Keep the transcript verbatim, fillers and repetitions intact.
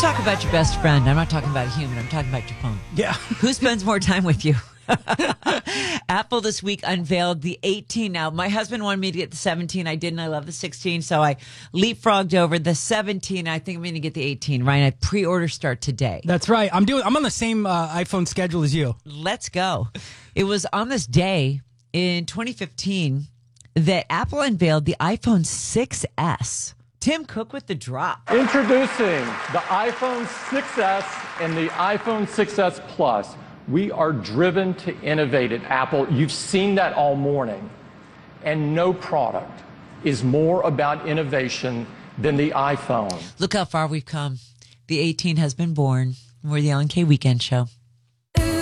talk about your best friend. I'm not talking about a human. I'm talking about your phone. Yeah. Who spends more time with you? Apple this week unveiled the eighteen. Now, my husband wanted me to get the seventeen. I didn't. I love the sixteen, so I leapfrogged over the seventeen. I think I'm going to get the eighteen. Ryan, I pre-order start today. That's right. I'm doing. I'm on the same uh, iPhone schedule as you. Let's go. It was on this day in twenty fifteen that Apple unveiled the iPhone six S. Tim Cook with the drop. Introducing the iPhone six S and the iPhone six S Plus. We are driven to innovate at Apple. You've seen that all morning. And no product is more about innovation than the iPhone. Look how far we've come. The eighteen has been born. We're the Ellen K Weekend Show.